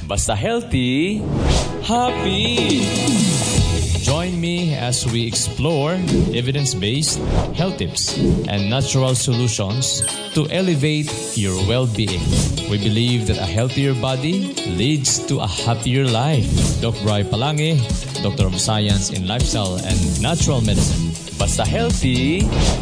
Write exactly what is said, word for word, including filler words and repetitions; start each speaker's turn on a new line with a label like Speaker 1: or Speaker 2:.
Speaker 1: Basta healthy, happy! Join me as we explore evidence-based health tips and natural solutions to elevate your well-being. We believe that a healthier body leads to a happier life. Doctor Bri Palangi, Doctor of Science in Lifestyle and Natural Medicine. Basta healthy,